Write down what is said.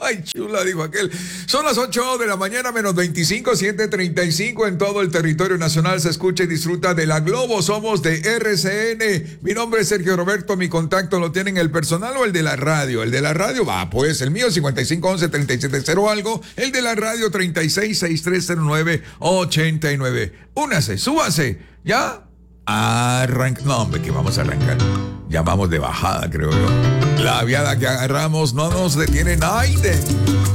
Ay, chula, dijo aquel. Son las 8 de la mañana, menos 25, 7:35 en todo el territorio nacional. Se escucha y disfruta de la Globo. Somos de RCN. Mi nombre es Sergio Roberto. Mi contacto lo tienen el personal o el de la radio. El de la radio va, pues el mío 5511-3700 algo. El de la radio 36630989. Únase, súbase. ¿Ya? No, hombre, que vamos a arrancar. Ya vamos de bajada, creo yo. La viada que agarramos no nos detiene nadie.